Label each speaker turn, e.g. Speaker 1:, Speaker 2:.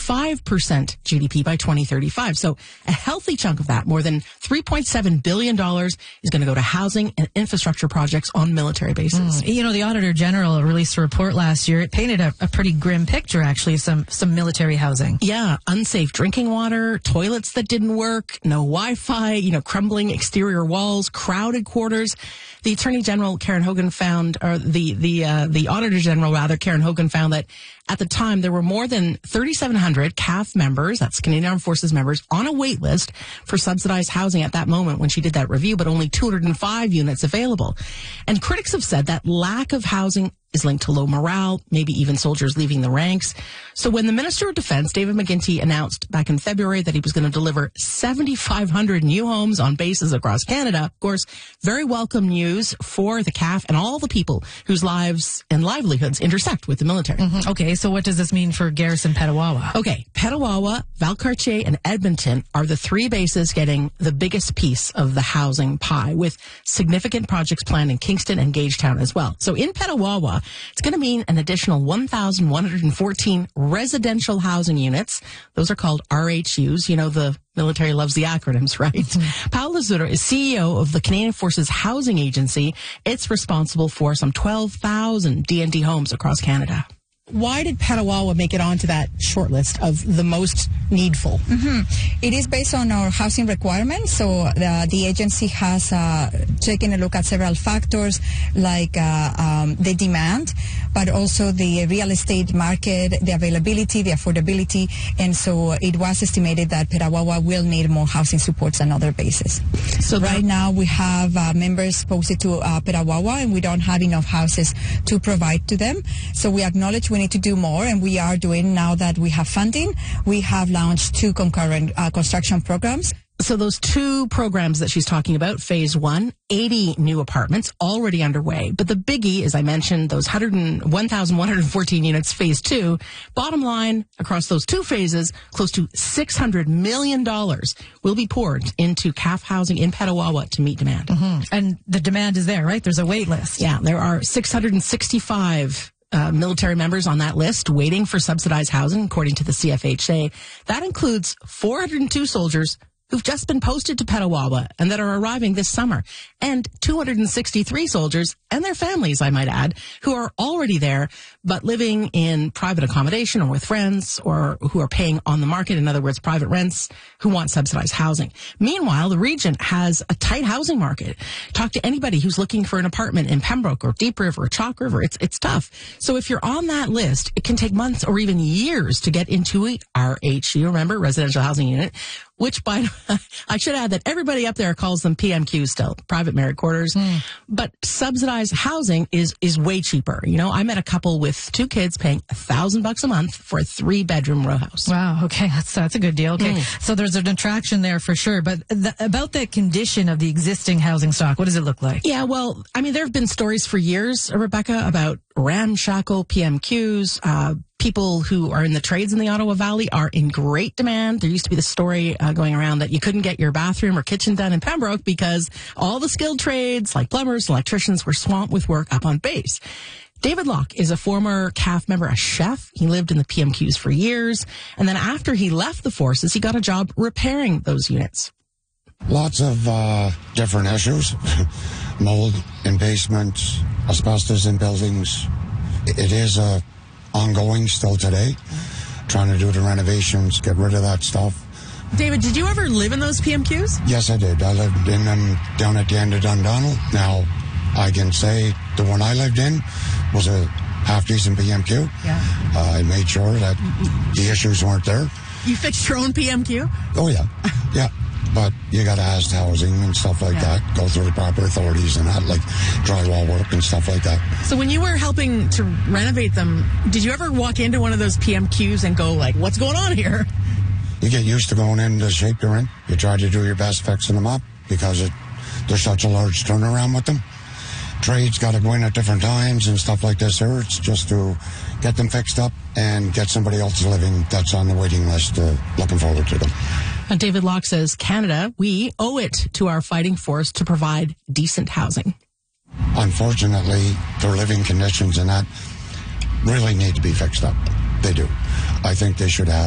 Speaker 1: 5% GDP by 2035. So a healthy chunk of that, more than $3.7 billion, is going to go to housing and infrastructure projects on military bases.
Speaker 2: You know, the Auditor General released a report last year. It painted a pretty grim picture, actually, of some military housing.
Speaker 1: Yeah, unsafe drinking water, toilets that didn't work, no Wi-Fi, crumbling exterior walls, crowded quarters. The Attorney General, Karen Hogan, found, or the Auditor General, rather, Karen Hogan, found that at the time there were more than 3,700 CAF members, that's Canadian Armed Forces members, on a wait list for subsidized housing at that moment when she did that review, but only 205 units available. And critics have said that lack of housing is linked to low morale, maybe even soldiers leaving the ranks. So when the Minister of Defense, David McGuinty, announced back in February that he was going to deliver 7,500 new homes on bases across Canada, of course, very welcome news for the CAF and all the people whose lives and livelihoods intersect with the military.
Speaker 2: Okay, so what does this mean for Garrison Petawawa?
Speaker 1: Okay, Petawawa, Valcartier, and Edmonton are the three bases getting the biggest piece of the housing pie, with significant projects planned in Kingston and Gagetown as well. So in Petawawa, it's going to mean an additional 1,114 residential housing units. Those are called RHUs. The military loves the acronyms, right? Paul Lazura is CEO of the Canadian Forces Housing Agency. It's responsible for some 12,000 D&D homes across Canada. Why did Petawawa make it onto that short list of the most needful?
Speaker 3: It is based on our housing requirements. So the agency has taken a look at several factors like the demand, but also the real estate market, the availability, the affordability. And so it was estimated that Petawawa will need more housing supports than other bases. So right now we have members posted to Petawawa, and we don't have enough houses to provide to them. So we acknowledge we need to do more, and we are doing. Now that we have funding, we have launched 2 concurrent construction programs.
Speaker 1: So those 2 programs that she's talking about, phase 1, 80 new apartments already underway. But the biggie, as I mentioned, those 1,114 units, phase 2, bottom line, across those 2 phases, close to $600 million will be poured into CAF housing in Petawawa to meet demand.
Speaker 2: And the demand is there, right? There's a wait list.
Speaker 1: Yeah, there are 665 military members on that list waiting for subsidized housing, according to the CFHA. That includes 402 soldiers who've just been posted to Petawawa and that are arriving this summer, and 263 soldiers and their families, I might add, who are already there but living in private accommodation or with friends, or who are paying on the market, in other words, private rents, who want subsidized housing. Meanwhile, the region has a tight housing market. Talk to anybody who's looking for an apartment in Pembroke or Deep River or Chalk River. It's tough. So if you're on that list, it can take months or even years to get into a RHU, remember, residential housing unit, which I should add that everybody up there calls them PMQs still, private married quarters. But subsidized housing is way cheaper. I met a couple with 2 kids paying $1,000 a month for a 3-bedroom row house.
Speaker 2: Wow. Okay. That's a good deal. Okay. So there's an attraction there for sure. But about the condition of the existing housing stock, what does it look like?
Speaker 1: Yeah, well, there have been stories for years, Rebecca, about ramshackle PMQs. People who are in the trades in the Ottawa Valley are in great demand. There used to be the story going around that you couldn't get your bathroom or kitchen done in Pembroke because all the skilled trades like plumbers and electricians were swamped with work up on base. David Locke is a former CAF member, a chef. He lived in the PMQs for years. And then after he left the forces, he got a job repairing those units.
Speaker 4: Lots of different issues. Mold in basements, asbestos in buildings. It is ongoing still today. Trying to do the renovations, get rid of that stuff.
Speaker 1: David, did you ever live in those PMQs?
Speaker 4: Yes, I did. I lived in them down at the end of Dundonald. Now, I can say the one I lived in was a half-decent PMQ.
Speaker 1: Yeah.
Speaker 4: I made sure that the issues weren't there.
Speaker 1: You fixed your own PMQ?
Speaker 4: Oh, yeah. Yeah. But you got to ask housing and stuff like that. Go through the proper authorities and that, like drywall work and stuff like that.
Speaker 1: So when you were helping to renovate them, did you ever walk into one of those PMQs and go like, what's going on here?
Speaker 4: You get used to going in the shape you're in. You try to do your best fixing them up because there's such a large turnaround with them. Trades got to go in at different times and stuff like this here. It's just to get them fixed up and get somebody else living that's on the waiting list looking forward to them.
Speaker 1: David Locke says, Canada, we owe it to our fighting force to provide decent housing.
Speaker 4: Unfortunately, their living conditions and that really need to be fixed up. They do. I think they should have